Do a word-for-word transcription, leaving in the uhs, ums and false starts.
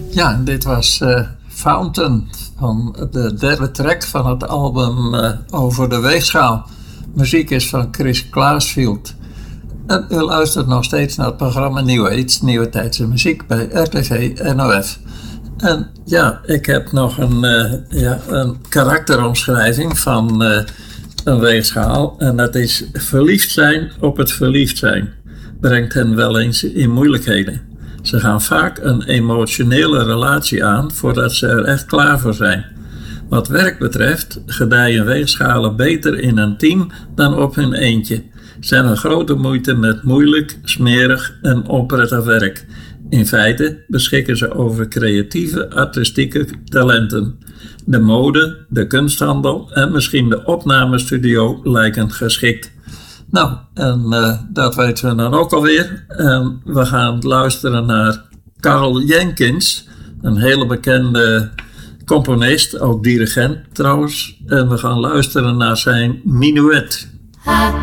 Ja, dit was uh, Fountain van de derde track van het album uh, over de weegschaal. Muziek is van Chris Claesfield. En u luistert nog steeds naar het programma New Age, Nieuwe Tijdse Muziek bij R T V N O F. En ja, ik heb nog een, uh, ja, een karakteromschrijving van uh, een weegschaal. En dat is: verliefd zijn op het verliefd zijn brengt hen wel eens in moeilijkheden. Ze gaan vaak een emotionele relatie aan voordat ze er echt klaar voor zijn. Wat werk betreft gedijen weegschalen beter in een team dan op hun eentje. Ze hebben grote moeite met moeilijk, smerig en onprettig werk. In feite beschikken ze over creatieve, artistieke talenten. De mode, de kunsthandel en misschien de opnamestudio lijken geschikt. Nou, en uh, dat weten we dan ook alweer. En we gaan luisteren naar Carl Jenkins, een hele bekende componist, ook dirigent trouwens. En we gaan luisteren naar zijn Minuet.